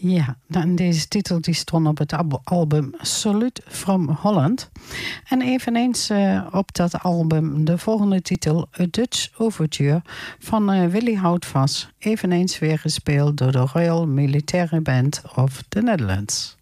Ja, en deze titel die stond op het album Salute from Holland. En eveneens op dat album de volgende titel, A Dutch Overture van Willy Houtvas. Eveneens weer gespeeld door de Royal Military Band of the Netherlands.